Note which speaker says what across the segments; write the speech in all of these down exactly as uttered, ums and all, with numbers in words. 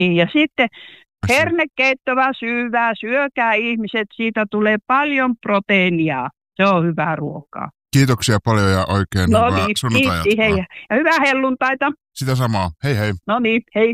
Speaker 1: Ja sitten hernekeittoa syvää, syökää ihmiset, siitä tulee paljon proteiinia. Se on hyvää ruokaa.
Speaker 2: Kiitoksia paljon ja oikein
Speaker 1: no
Speaker 2: hyvää
Speaker 1: niin,
Speaker 2: sunnuntai-jatkoa.
Speaker 1: Hei. Ja hyvää helluntaita.
Speaker 2: Sitä samaa. Hei hei.
Speaker 1: No niin, hei.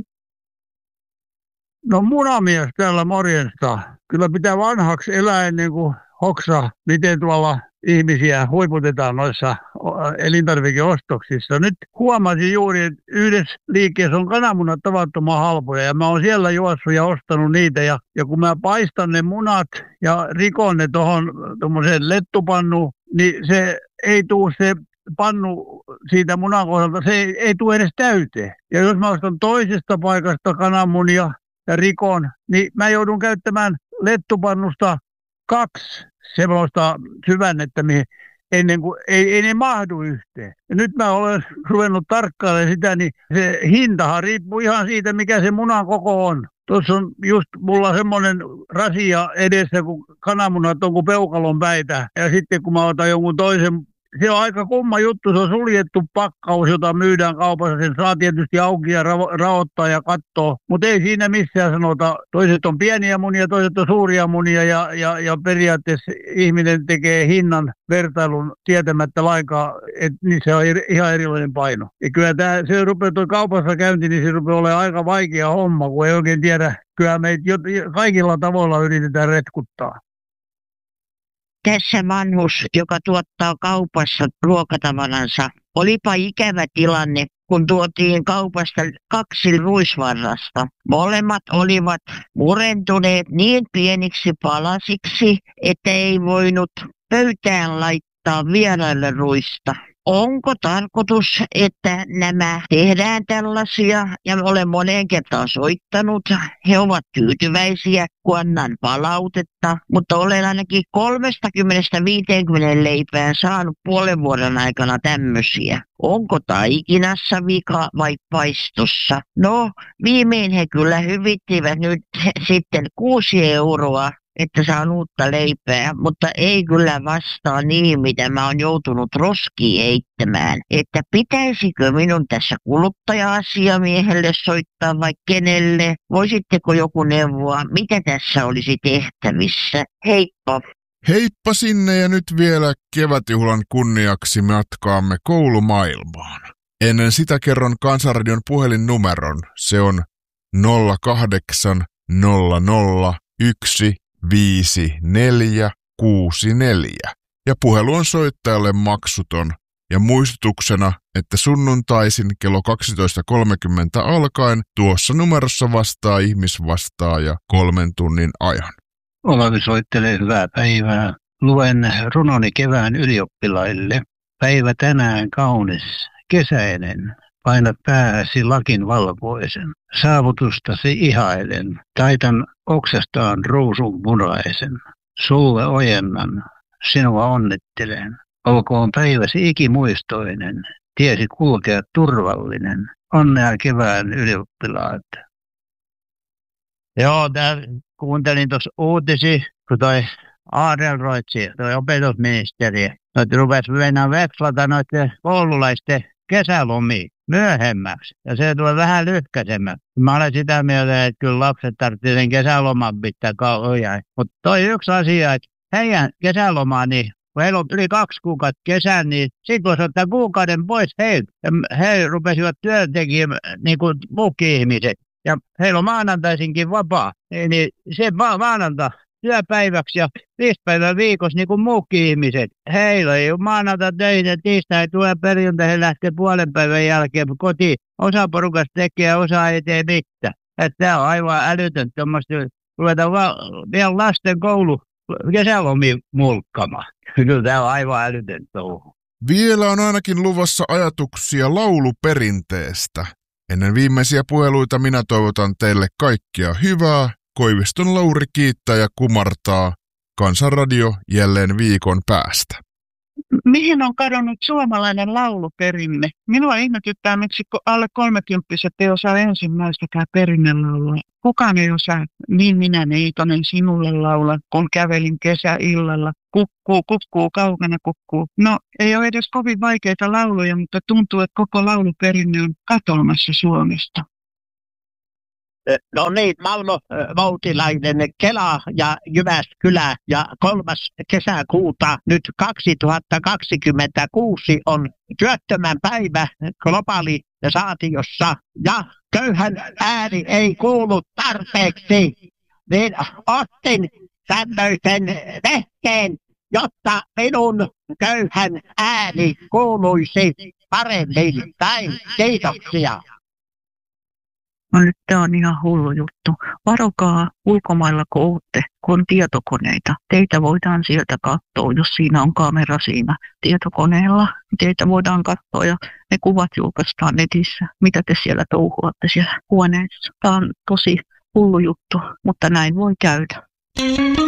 Speaker 3: No munamies täällä morjesta. Kyllä pitää vanhaksi elää ennen kuin hoksaa, miten tuolla ihmisiä huiputetaan noissa elintarvikeostoksissa. Nyt huomasin juuri, että yhdessä liikkeessä on kananmunat tavattoman halpoja ja mä oon siellä juossut ja ostanut niitä. Ja, ja kun mä paistan ne munat ja rikon ne tuohon tuommoiseen lettupannuun, niin se ei tule se pannu siitä munan kohdalta, se ei, ei tule edes täyteen. Ja jos mä ostan toisesta paikasta kananmunia ja rikon, niin mä joudun käyttämään lettupannusta kaksi semmoista syvännettä, mihin ennen kuin ei, ei ne mahdu yhteen. Ja nyt mä olen ruvennut tarkkailemaan sitä, niin se hintahan riippuu ihan siitä, mikä se munan koko on. Tuossa on just mulla semmoinen rasia edessä, kun kananmunat on kuin peukalon päitä. Ja sitten kun mä otan jonkun toisen, se on aika kumma juttu, se on suljettu pakkaus, jota myydään kaupassa. Sen saa tietysti auki ja ra- raottaa ja katsoa, mutta ei siinä missään sanota. Toiset on pieniä munia, toiset on suuria munia ja, ja, ja periaatteessa ihminen tekee hinnan vertailun tietämättä lainkaan, että niissä on ihan erilainen paino. Ja kyllä tämä, se rupeaa tuo kaupassa käynti, niin se rupeaa olemaan aika vaikea homma, kun ei oikein tiedä. Kyllä meitä kaikilla tavoilla yritetään retkuttaa.
Speaker 4: Tässä vanhus, joka tuottaa kaupassa ruokatavaransa. Olipa ikävä tilanne, kun tuotiin kaupasta kaksi ruisvarrasta. Molemmat olivat murentuneet niin pieniksi palasiksi, että ei voinut pöytään laittaa vieraille ruista. Onko tarkoitus, että nämä tehdään tällaisia, ja olen moneen kertaan soittanut. He ovat tyytyväisiä, kun annan palautetta, mutta olen ainakin kolmekymmentä viisikymmentä leipään saanut puolen vuoden aikana tämmöisiä. Onko taikinassa vika vai paistossa? No, viimein he kyllä hyvittivät nyt sitten kuusi euroa. Että saan uutta leipää, mutta ei kyllä vastaa niin, mitä mä oon joutunut roskiin heittämään. Että pitäisikö minun tässä kuluttaja-asiamiehelle soittaa vai kenelle? Voisitteko joku neuvoa, mitä tässä olisi tehtävissä? Heippa!
Speaker 2: Heippa sinne ja nyt vielä kevätjuhlan kunniaksi matkaamme koulumaailmaan. Ennen sitä kerron Kansanradion puhelinnumeron. Se on nolla kahdeksan nolla nolla yksi viisi neljä kuusi neljä ja puhelu on soittajalle maksuton. Ja muistutuksena, että sunnuntaisin kello kaksitoista kolmekymmentä alkaen tuossa numerossa vastaa ihmisvastaaja kolmen tunnin ajan.
Speaker 5: Olavi soittelee hyvää päivää. Luen runoni kevään ylioppilaille. Päivä tänään kaunis, kesäinen. Paina pääsi lakin valkoisen. Saavutustasi ihailen. Taitan oksastaan ruusun punaisen. Sulle ojennan, sinua onnittelen. Olkoon päiväsi ikimuistoinen. Tiesi kulkea turvallinen. Onnea kevään ylioppilaat.
Speaker 6: Joo, tää, kuuntelin tuossa uutisi, kun toi Adlercreutz, toi opetusministeri, noita rupesi mennä vekslata noiden koululaisten kesälomia myöhemmäksi. Ja se tulee vähän lyhkäisemmäksi. Mä olen sitä mieltä, että kyllä lapset tarvitsevat sen kesäloman pitää kauan. Mutta toi yksi asia, että heidän kesälomaa, niin kun heillä on yli kaksi kuukautta kesän, niin sitten voisi ottaa kuukauden pois heiltä. Ja he rupesivat työntekijät niin kuin muukin ihmiset. Ja heillä on maanantaisinkin vapaa. Niin se ma- maananta työpäiväksi ja viisi päivää viikossa niin kuin muukin ihmiset. Heillä ei ole maanantai töitä, tiistai tulee perjantai, he lähtee puolen päivän jälkeen kotiin. Osa porukasta tekee ja osa ei tee mitään. Tämä on aivan älytön tuommoista. Ruvetaan va- vielä lasten koulu kesälomiin mulkkamaan. Kyllä tämä on aivan älytön touhu.
Speaker 2: Vielä on ainakin luvassa ajatuksia lauluperinteestä. Ennen viimeisiä puheluita minä toivotan teille kaikkia hyvää. Koiviston Lauri kiittää ja kumartaa. Kansanradio jälleen viikon päästä.
Speaker 7: Mihin on kadonnut suomalainen lauluperinne? Minua ihmetyttää, miksi alle kolmekymppiset ei osaa ensimmäistäkään perinnelaulua. Kukaan ei osaa, niin minä neitonen sinulle laula, kun kävelin kesäillalla. Kukkuu, kukkuu, kaukana kukkuu. No, ei ole edes kovin vaikeita lauluja, mutta tuntuu, että koko lauluperinne on katoamassa Suomesta.
Speaker 6: No niin, Malmo Voutilainen, Kela ja Jyväskylä ja kolmas kesäkuuta nyt kaksituhattakaksikymmentäkuusi on työttömän päivä globaali saatiossa ja köyhän ääni ei kuulu tarpeeksi, niin ostin tämmöisen vehkeen, jotta minun köyhän ääni kuuluisi paremmin päin. Kiitoksia.
Speaker 8: No nyt tää on ihan hullu juttu. Varokaa ulkomailla, kun ootte, kun on tietokoneita. Teitä voidaan sieltä katsoa, jos siinä on kamera siinä tietokoneella. Teitä voidaan katsoa ja ne kuvat julkaistaan netissä. Mitä te siellä touhuatte siellä huoneessa? Tää on tosi hullu juttu, mutta näin voi käydä.